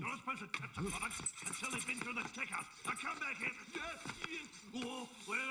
not supposed to touch the product until they've been through the checkout. Now come back here. Oh, well,